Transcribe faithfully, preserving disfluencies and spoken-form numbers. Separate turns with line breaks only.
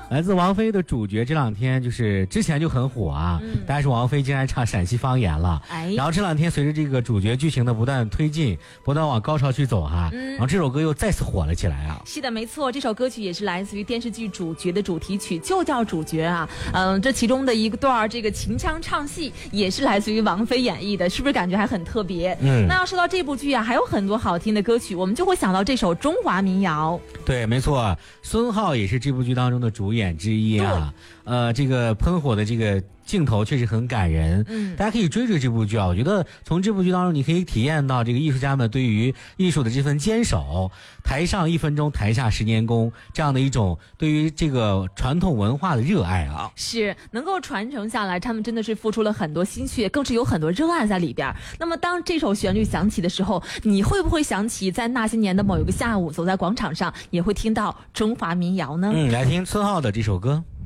来自王菲的主角，这两天就是之前就很火啊，嗯、但是王菲竟然唱陕西方言了。哎，然后这两天随着这个主角剧情的不断推进，不断往高潮去走哈、啊，嗯、然后这首歌又再次火了起来啊。
是的，没错，这首歌曲也是来自于电视剧《主角》的主题曲，就叫《主角》啊。嗯，这其中的一段这个秦腔唱戏也是来自于王菲演绎的，是不是感觉还很特别？嗯，那要说到这部剧啊，还有很多好听的歌曲，我们就会想到这首中华民谣。
对，没错，孙浩也是这部剧当中的主演之一啊。呃，这个喷火的这个镜头确实很感人，嗯，大家可以追追这部剧啊。我觉得从这部剧当中，你可以体验到这个艺术家们对于艺术的这份坚守，台上一分钟，台下十年功，这样的一种对于这个传统文化的热爱啊，
是能够传承下来。他们真的是付出了很多心血，更是有很多热爱在里边。那么，当这首旋律响起的时候，你会不会想起在那些年的某一个下午，走在广场上，也会听到中华民谣呢？
嗯，来听孙浩的这首歌。